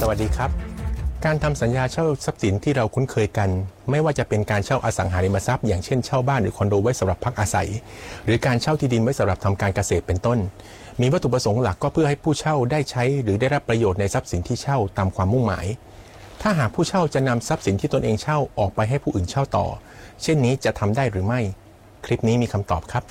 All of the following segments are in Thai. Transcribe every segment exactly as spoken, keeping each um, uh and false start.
วัสดีครับการทำสัญญาเช่าทรัพย์สินที่เราคุ้นเคยกันไม่ว่าจะเป็นการเช่าอสังหาริมทรัพย์อย่างเช่นเช่าบ้านหรือคอนโดไว้สำหรับพักอาศัยหรือการเช่าที่ดินไว้สำหรับทำการเกษตรเป็นต้นมีวัตถุประสงค์หลักก็เพื่อให้ผู้เช่าได้ใช้หรือได้รับประโยชน์ในทรัพย์สินที่เช่าตามความมุ่งหมายถ้าหากผู้เช่าจะนำทรัพย์สินที่ตนเองเช่าออกไปให้ผู้อื่นเช่าต่อเช่นนี้จะทำได้หรือไม่คลิปนี้มีคำตอบครับ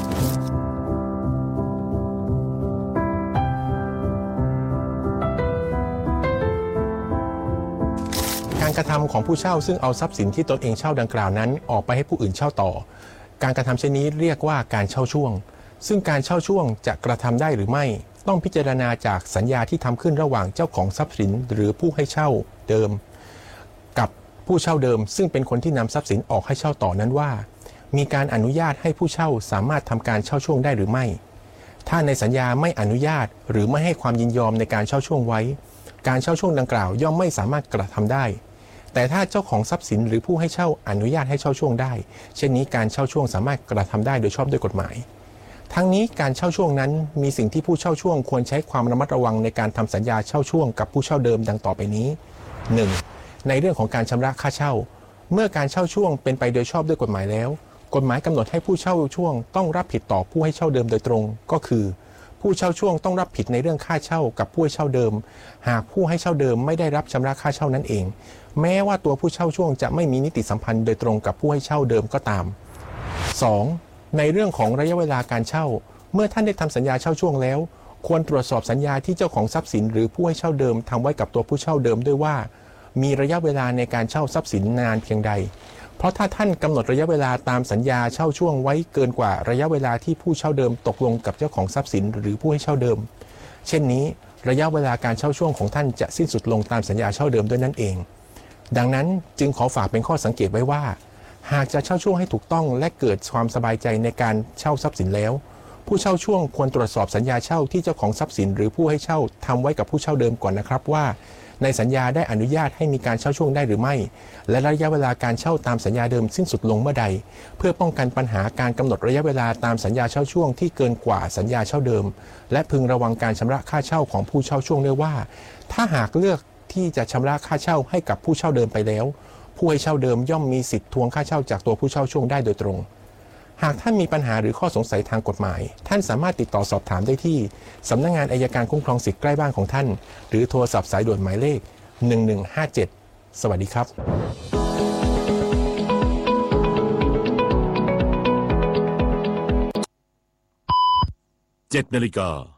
การกระทำของผู้เช่าซึ่งเอาทรัพย์สินที่ตนเองเช่าดังกล่าวนั้นออกไปให้ผู้อื่นเช่าต่อการกระทำเช่นนี้เรียกว่าการเช่าช่วงซึ่งการเช่าช่วงจะกระทำได้หรือไม่ต้องพิจารณาจากสัญญาที่ทำขึ้นระหว่างเจ้าของทรัพย์สินหรือผู้ให้เช่าเดิมกับผู้เช่าเดิมซึ่งเป็นคนที่นำทรัพย์สินออกให้เช่าต่อนั้นว่ามีการอนุญาตให้ผู้เช่าสามารถทำการเช่าช่วงได้หรือไม่ถ้าในสัญญาไม่อนุญาตหรือไม่ให้ความยินยอมในการเช่าช่วงไว้การเช่าช่วงดังกล่าวย่อมไม่สามารถกระทำได้แต่ถ้าเจ้าของทรัพย์สินหรือผู้ให้เช่าอนุญาตให้เช่าช่วงได้เช่นนี้การเช่าช่วงสามารถกระทำได้โดยชอบด้วยกฎหมายทั้งนี้การเช่าช่วงนั้นมีสิ่งที่ผู้เช่าช่วงควรใช้ความระมัดระวังในการทำสัญญาเช่าช่วงกับผู้เช่าเดิมดังต่อไปนี้ หนึ่ง. ในเรื่องของการชำระค่าเช่าเมื่อการเช่าช่วงเป็นไปโดยชอบด้วยกฎหมายแล้วกฎหมายกำหนดให้ผู้เช่าช่วงต้องรับผิดต่อผู้ให้เช่าเดิมโดยตรงก็คือผู้เช่าช่วงต้องรับผิดในเรื่องค่าเช่ากับผู้ให้เช่าเดิมหากผู้ให้เช่าเดิมไม่ได้รับชำระค่าเช่านั้นเองแม้ว่าตัวผู้เช่าช่วงจะไม่มีนิติสัมพันธ์โดยตรงกับผู้ให้เช่าเดิมก็ตาม สอง. ในเรื่องของระยะเวลาการเช่าเมื่อท่านได้ทำสัญญาเช่าช่วงแล้วควรตรวจสอบสัญญาที่เจ้าของทรัพย์สินหรือผู้ให้เช่าเดิมทำไว้กับตัวผู้เช่าเดิมด้วยว่ามีระยะเวลาในการเช่าทรัพย์สินนานเพียงใดเพราะถ้าท่านกำหนดระยะเวลาตามสัญญาเช่าช่วงไว้เกินกว่าระยะเวลาที่ผู้เช่าเดิมตกลงกับเจ้าของทรัพย์สินหรือผู้ให้เช่าเดิมเช่นนี้ระยะเวลาการเช่าช่วงของท่านจะสิ้นสุดลงตามสัญญาเช่าเดิมด้วยนั่นเองดังนั้นจึงขอฝากเป็นข้อสังเกตไว้ว่าหากจะเช่าช่วงให้ถูกต้องและเกิดความสบายใจในการเช่าทรัพย์สินแล้วผู้เช่าช่วงควรตรวจสอบสัญญาเช่าที่เจ้าของทรัพย์สินหรือผู้ให้เช่าทำไว้กับผู้เช่าเดิมก่อนนะครับว่าในสัญญาได้อนุญาตให้มีการเช่าช่วงได้หรือไม่และระยะเวลาการเช่าตามสัญญาเดิมสิ้นสุดลงเมื่อใดเพื่อป้องกันปัญหาการกำหนดระยะเวลาตามสัญญาเช่าช่วงที่เกินกว่าสัญญาเช่าเดิมและพึงระวังการชำระค่าเช่าของผู้เช่าช่วงด้วยว่าถ้าหากเลือกที่จะชำระค่าเช่าให้กับผู้เช่าเดิมไปแล้วผู้ให้เช่าเดิมย่อมมีสิทธิ์ทวงค่าเช่าจากตัวผู้เช่าช่วงได้โดยตรงหากท่านมีปัญหาหรือข้อสงสัยทางกฎหมายท่านสามารถติดต่อสอบถามได้ที่สำนักงานอัยการคุ้มครองสิทธิใกล้บ้านของท่านหรือโทรศัพท์สายด่วนหมายเลขหนึ่งหนึ่งห้าเจ็ดสวัสดีครับเจ็ดนาฬิกา